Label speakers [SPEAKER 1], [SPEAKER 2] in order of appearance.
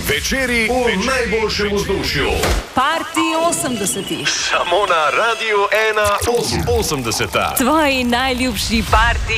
[SPEAKER 1] Večeri v najboljšem vzdušju.
[SPEAKER 2] Party 80.
[SPEAKER 1] Samo na Radiu 1 80.
[SPEAKER 2] Tvoji najljubši party